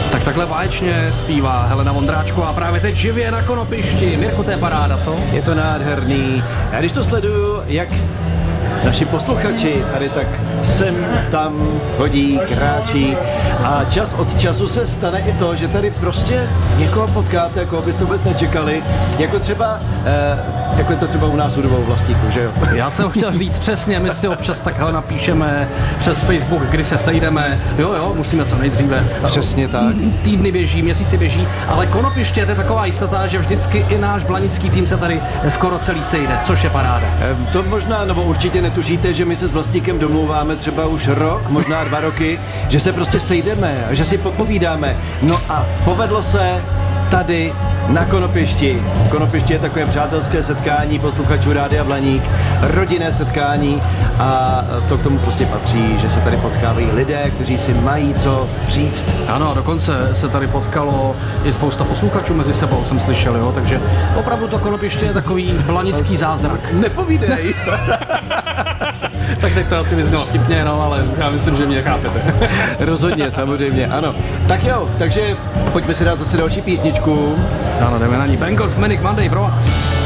Tak takhle báječně zpívá Helena Vondráčková právě teď živě na Konopišti. Mirko, to je paráda, co? Je to nádherný. Já když to sleduju, jak naši posluchači tady tak sem, tam chodí, kráčí a čas od času se stane i to, že tady prostě někoho potkáte, jako byste vůbec nečekali, jako třeba, jako je to třeba u nás u Dvou Vlastníků, že jo? Já jsem chtěl říct přesně, my si občas takhle napíšeme přes Facebook, kdy se sejdeme, jo, musíme co nejdříve. Přesně tak. Týdny běží, měsíci běží, ale Konopiště to je taková jistota, že vždycky i náš blanický tým se tady skoro celý sejde, což je paráda. To možná, nebo určitě netušíte, že my se s Vlastníkem domlouváme třeba už rok, možná 2 roky, že se prostě sejdeme a že si popovídáme. No a povedlo se tady na Konopišti. Konopišti je takové přátelské setkání posluchačů Rádia Blaník, rodinné setkání a to k tomu prostě patří, že se tady potkávají lidé, kteří si mají co říct. Ano, dokonce se tady potkalo i spousta posluchačů mezi sebou, jsem slyšel, jo, takže opravdu to Konopiště je takový blanický zázrak. Nepovídej! Tak teď to asi vyznělo vtipně, no, ale já myslím, že mě chápete. Rozhodně, samozřejmě, ano. Tak jo, takže pojďme si dát zase další písničku. Ano, jdeme na ní. Bengals Manic Monday pro vás.